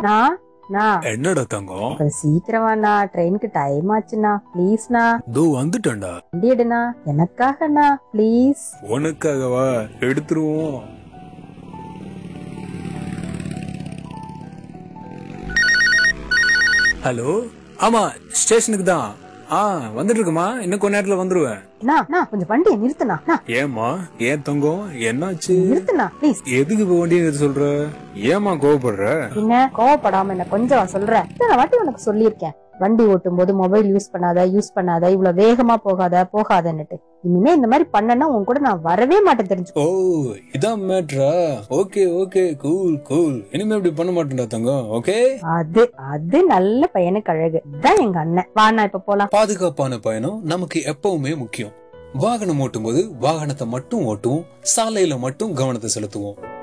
என்னடா தங்கம்? கொஞ்சம் சீக்கிரமாண்ணா, ட்ரெயினுக்கு டைம் ஆச்சுண்ணா. பிளீஸ்ண்ணா. தோ வந்துட்டேன்டா. வண்டி எடுண்ணா, எனக்காகண்ணா பிளீஸ். உனக்காகவா? எடுத்துருவோம். ஹலோ, ஆமா ஸ்டேஷனுக்கு தான். வந்துட்டு இருக்குமா, இன்னும் கொஞ்ச நேரத்துல வந்துருவேன். கொஞ்சம் வண்டியை நிறுத்துனா. ஏமா, ஏன் தங்கம் என்னாச்சு? நிறுத்துனா ப்ளீஸ். எதுக்கு இப்ப வண்டியை நிறுத்த சொல்ற? ஏமா கோவப்படுற? என்ன கோவப்படாம என்ன கொஞ்சம் சொல்ற. இத்தனை வாட்டி உனக்கு சொல்லியிருக்கேன், வண்டி ஓட்டும் போது மொபைல் யூஸ் பண்ணாத, இவ்வளவு வேகமா போகாதன்னுட்டு. இனிமே இந்த மாதிரி பண்ணனா உன் கூட நான் வரவே மாட்டேன், தெரிஞ்சு. ஓ, இதான் மேட்ரா? Okay okay, cool cool. இனிமே இப்படி பண்ண மாட்டேன்டா தங்கம். ஓகே, அது நல்ல பையனுக்கு அழகு தான் எங்க அண்ணன். வாண்ணா இப்ப போலாம். பாதுகாப்பான பயணம் நமக்கு எப்பவுமே முக்கியம். வாகனம் ஓட்டும் போது வாகனத்தை மட்டும் ஓட்டுவோம், சாலையில மட்டும் கவனத்தை செலுத்துவோம்.